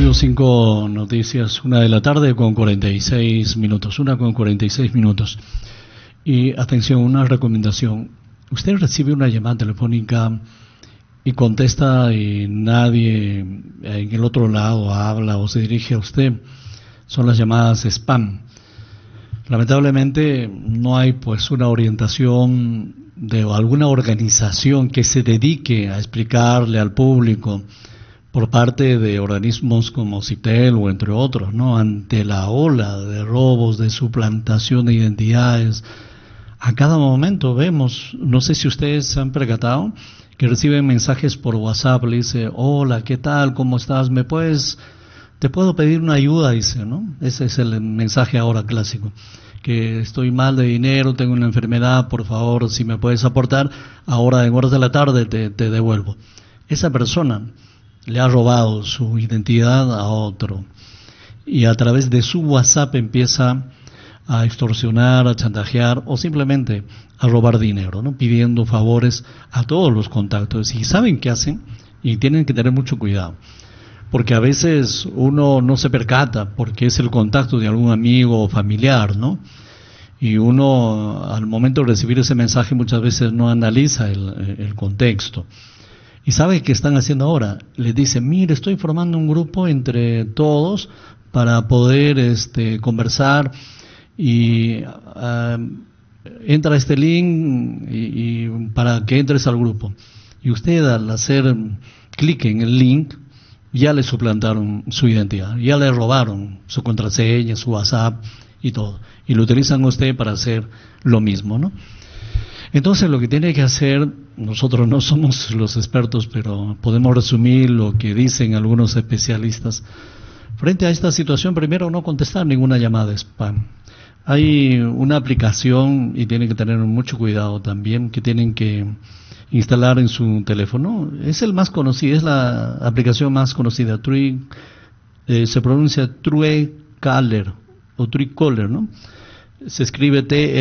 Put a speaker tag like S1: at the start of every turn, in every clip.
S1: Radio 5 Noticias, 1 de la tarde con 46 minutos, 1:46. Y atención, una recomendación. Usted recibe una llamada telefónica y contesta y nadie en el otro lado habla o se dirige a usted. Son las llamadas spam. Lamentablemente no hay pues una orientación de alguna organización que se dedique a explicarle al público por parte de organismos como Citel o entre otros, ¿no? Ante la ola de robos, de suplantación de identidades, a cada momento vemos, no sé si ustedes se han percatado, que reciben mensajes por WhatsApp, le dice, hola, ¿qué tal? ¿Cómo estás? Te puedo pedir una ayuda, dice, ¿no? Ese es el mensaje ahora clásico, que estoy mal de dinero, tengo una enfermedad, por favor, si me puedes aportar, ahora en horas de la tarde te devuelvo. Esa persona le ha robado su identidad a otro y a través de su WhatsApp empieza a extorsionar, a chantajear o simplemente a robar dinero, ¿no? Pidiendo favores a todos los contactos. Y saben qué hacen y tienen que tener mucho cuidado, porque a veces uno no se percata porque es el contacto de algún amigo o familiar, ¿no? Y uno al momento de recibir ese mensaje muchas veces no analiza el contexto. ¿Y sabe qué están haciendo ahora? Les dicen, mire, estoy formando un grupo entre todos para poder conversar y entra a este link y para que entres al grupo. Y usted al hacer clic en el link ya le suplantaron su identidad, ya le robaron su contraseña, su WhatsApp y todo. Y lo utilizan usted para hacer lo mismo, ¿no? Entonces lo que tiene que hacer, nosotros no somos los expertos, pero podemos resumir lo que dicen algunos especialistas. Frente a esta situación, primero no contestar ninguna llamada de spam. Hay una aplicación, y tienen que tener mucho cuidado también, que tienen que instalar en su teléfono. Es el más conocido, es la aplicación más conocida, se pronuncia Truecaller o Truecaller, ¿no? Se escribe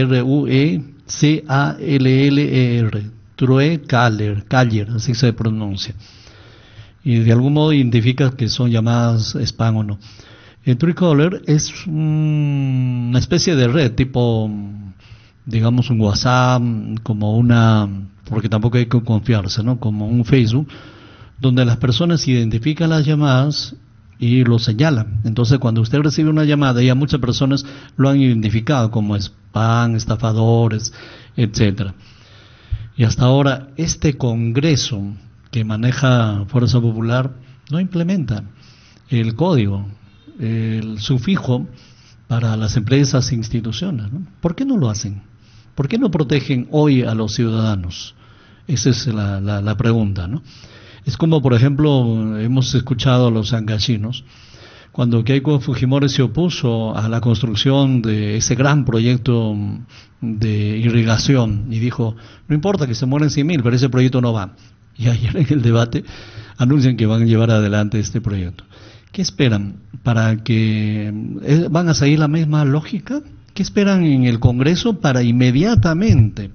S1: Truecaller, Truecaller, así se pronuncia. Y de algún modo identifica que son llamadas spam o no. El Truecaller es una especie de red, tipo, digamos, un WhatsApp, porque tampoco hay que confiarse, ¿no? Como un Facebook, donde las personas identifican las llamadas y lo señalan. Entonces, cuando usted recibe una llamada, ya muchas personas lo han identificado como spam, estafadores, etcétera. Y hasta ahora, este Congreso que maneja Fuerza Popular no implementa el código, el sufijo para las empresas e instituciones, ¿no? ¿Por qué no lo hacen? ¿Por qué no protegen hoy a los ciudadanos? Esa es la pregunta, ¿no? Es como, por ejemplo, hemos escuchado a los sangachinos, cuando Keiko Fujimori se opuso a la construcción de ese gran proyecto de irrigación y dijo, no importa que se mueran 100.000, pero ese proyecto no va. Y ayer en el debate anuncian que van a llevar adelante este proyecto. ¿Qué esperan? ¿Van a seguir la misma lógica? ¿Qué esperan en el Congreso para inmediatamente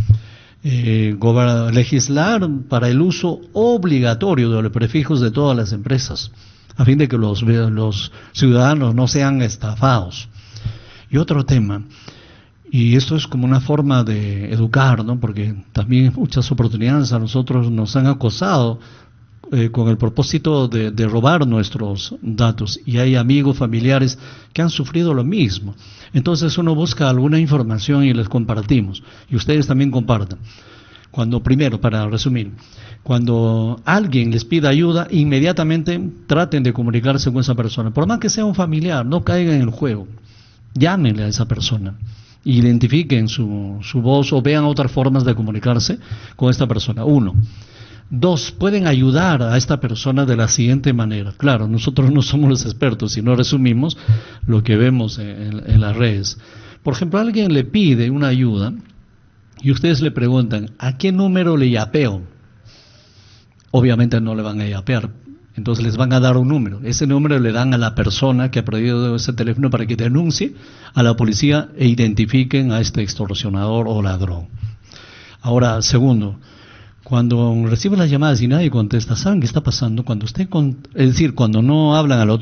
S1: legislar para el uso obligatorio de los prefijos de todas las empresas, a fin de que los ciudadanos no sean estafados? Y otro tema, y esto es como una forma de educar, ¿no? Porque también en muchas oportunidades a nosotros nos han acosado con el propósito de robar nuestros datos, y hay amigos, familiares que han sufrido lo mismo. Entonces uno busca alguna información y les compartimos, y ustedes también compartan. Primero, para resumir, cuando alguien les pida ayuda, inmediatamente traten de comunicarse con esa persona, por más que sea un familiar, no caigan en el juego, llámenle a esa persona, identifiquen su voz o vean otras formas de comunicarse con esta persona. 1. 2, pueden ayudar a esta persona de la siguiente manera. Claro, nosotros no somos los expertos, sino resumimos lo que vemos en las redes. Por ejemplo, alguien le pide una ayuda y ustedes le preguntan, ¿a qué número le yapeo? Obviamente no le van a yapear, entonces les van a dar un número. Ese número le dan a la persona que ha perdido ese teléfono para que denuncie a la policía e identifiquen a este extorsionador o ladrón. Ahora, segundo, cuando reciben las llamadas y nadie contesta, ¿saben qué está pasando? Cuando cuando no hablan al otro